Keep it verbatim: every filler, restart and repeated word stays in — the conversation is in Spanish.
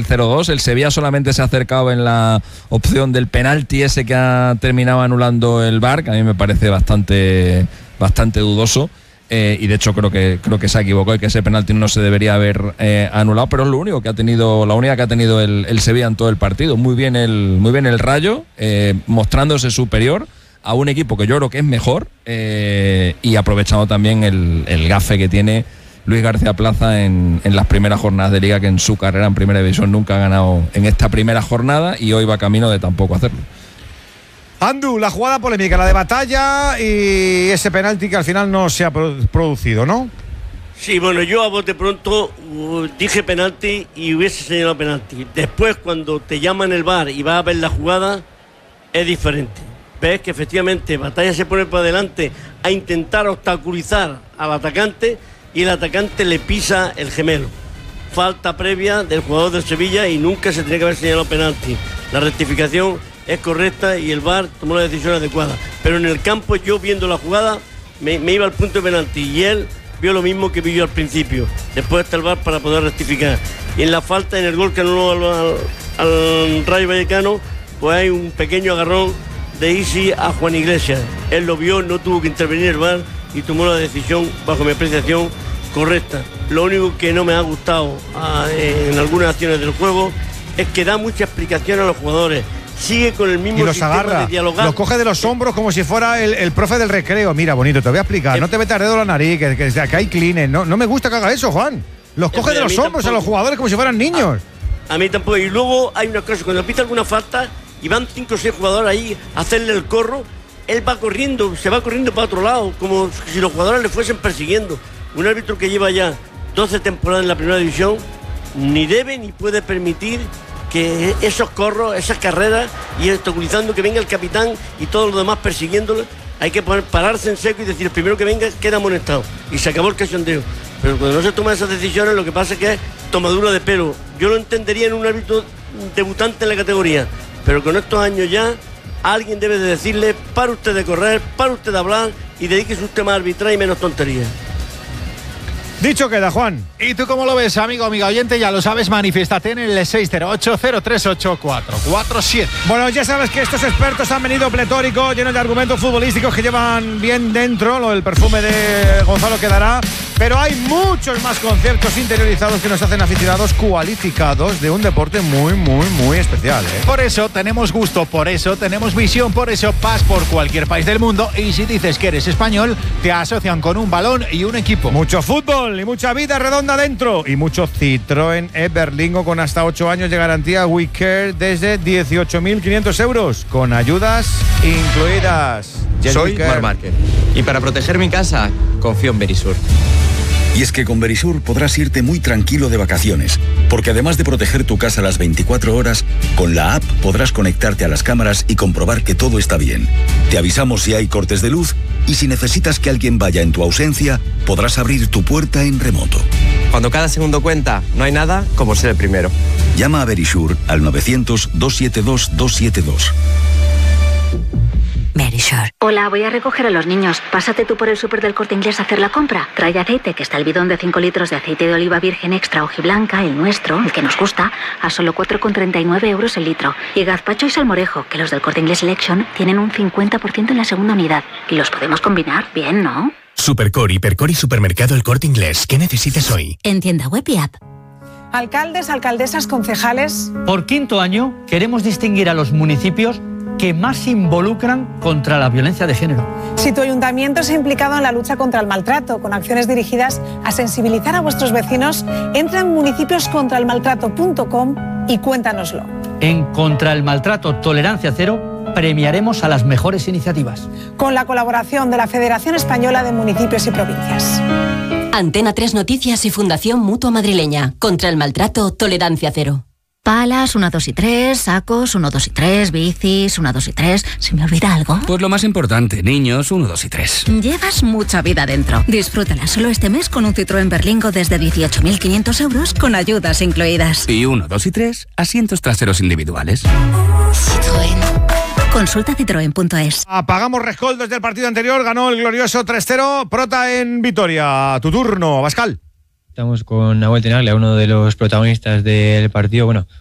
cero dos. El Sevilla solamente se ha acercado en la opción del penalti ese que ha terminado anulando el V A R, que a mí me parece bastante, bastante dudoso. Eh, y de hecho creo que creo que se equivocó y que ese penalti no se debería haber eh, anulado, pero es lo único que ha tenido, la única que ha tenido el, el Sevilla en todo el partido. Muy bien el, muy bien el Rayo, eh, mostrándose superior a un equipo que yo creo que es mejor, eh, y aprovechando también el, el gafe que tiene Luis García Plaza en, en las primeras jornadas de Liga, que en su carrera en Primera División nunca ha ganado en esta primera jornada y hoy va camino de tampoco hacerlo. Andu, la jugada polémica, la de Batalla y ese penalti que al final no se ha producido, ¿no? Sí, bueno, yo a bote pronto uh, dije penalti y hubiese señalado penalti. Después, cuando te llaman el V A R y vas a ver la jugada, es diferente. Ves que efectivamente Batalla se pone para adelante a intentar obstaculizar al atacante y el atacante le pisa el gemelo. Falta previa del jugador del Sevilla y nunca se tenía que haber señalado penalti. La rectificación es correcta y el V A R tomó la decisión adecuada. Pero en el campo, yo viendo la jugada, me, me iba al punto de penalti y él vio lo mismo que vi yo al principio. Después está el V A R para poder rectificar. Y en la falta, en el gol que anuló al, al, al Rayo Vallecano, pues hay un pequeño agarrón de Isi a Juan Iglesias. Él lo vio, no tuvo que intervenir el V A R y tomó la decisión, bajo mi apreciación, correcta. Lo único que no me ha gustado a, en algunas acciones del juego es que da mucha explicación a los jugadores. Sigue con el mismo y los sistema agarra, de dialogar. los coge de los hombros como si fuera el, el profe del recreo. Mira, bonito, te voy a explicar. Eh, no te metas dedo en la nariz, que, que, que hay cleanes. No, no me gusta que haga eso, Juan. Los coge de los hombros tampoco. A los jugadores como si fueran niños. A, a mí tampoco. Y luego hay una cosa, cuando pita alguna falta y van cinco o seis jugadores ahí a hacerle el corro, él va corriendo, se va corriendo para otro lado, como si los jugadores le fuesen persiguiendo. Un árbitro que lleva ya doce temporadas en la Primera División ni debe ni puede permitir que esos corros, esas carreras, y obstaculizando que venga el capitán y todos los demás persiguiéndolo. Hay que poner, pararse en seco y decir, el primero que venga queda amonestado. Y se acabó el cachondeo. Pero cuando no se toman esas decisiones, lo que pasa es que es tomadura de pelo. Yo lo entendería en un árbitro debutante en la categoría, pero con estos años ya, alguien debe de decirle, para usted de correr, para usted de hablar y dedíquese usted más a arbitrar y menos tonterías. Dicho queda, Juan. ¿Y tú cómo lo ves, amigo, amiga oyente? Ya lo sabes, manifiéstate en el seis cero ocho, cero tres ocho, cuatro cuatro siete. Bueno, ya sabes que estos expertos han venido pletóricos, llenos de argumentos futbolísticos que llevan bien dentro, lo del perfume de Gonzalo quedará, pero hay muchos más conceptos interiorizados que nos hacen aficionados cualificados de un deporte muy, muy, muy especial, ¿eh? Por eso tenemos gusto, por eso tenemos visión, por eso vas por cualquier país del mundo y si dices que eres español, te asocian con un balón y un equipo. Mucho fútbol y mucha vida redonda dentro y mucho Citroën e-Berlingo con hasta ocho años de garantía WeCare desde dieciocho mil quinientos euros con ayudas incluidas. Soy Mar Márquez y para proteger mi casa confío en Verisur. Y es que con Verisur podrás irte muy tranquilo de vacaciones, porque además de proteger tu casa las veinticuatro horas, con la app podrás conectarte a las cámaras y comprobar que todo está bien. Te avisamos si hay cortes de luz y si necesitas que alguien vaya en tu ausencia, podrás abrir tu puerta en remoto. Cuando cada segundo cuenta, no hay nada como ser el primero. Llama a Verisur al novecientos, doscientos setenta y dos, doscientos setenta y dos. Verisure. Hola, voy a recoger a los niños. Pásate tú por el súper del Corte Inglés a hacer la compra. Trae aceite, que está el bidón de cinco litros de aceite de oliva virgen extra hojiblanca, el nuestro, el que nos gusta, a solo cuatro con treinta y nueve euros el litro. Y gazpacho y salmorejo, que los del Corte Inglés Selection tienen un cincuenta por ciento en la segunda unidad. Y los podemos combinar bien, ¿no? Supercore, Hipercore y Supermercado El Corte Inglés. ¿Qué necesitas hoy? En tienda web y app. Alcaldes, alcaldesas, concejales. Por quinto año queremos distinguir a los municipios que más se involucran contra la violencia de género. Si tu ayuntamiento se ha implicado en la lucha contra el maltrato, con acciones dirigidas a sensibilizar a vuestros vecinos, entra en municipios contra el maltrato punto com y cuéntanoslo. En Contra el Maltrato Tolerancia Cero premiaremos a las mejores iniciativas. Con la colaboración de la Federación Española de Municipios y Provincias. Antena tres Noticias y Fundación Mutua Madrileña. Contra el Maltrato Tolerancia Cero. Palas, uno, dos y tres, sacos, uno, dos y tres, bicis, uno, dos y tres. ¿Se me olvida algo? Pues lo más importante, niños, uno, dos y tres. Llevas mucha vida dentro. Disfrútala solo este mes con un Citroën Berlingo desde dieciocho mil quinientos euros con ayudas incluidas. Y uno, dos y tres, asientos traseros individuales. Citroën. Consulta citroen punto es. Apagamos rescoldos del partido anterior, ganó el glorioso tres cero, Prota en Vitoria. Tu turno, Bascal. Estamos con Nahuel Tenaglia, uno de los protagonistas del partido. Bueno,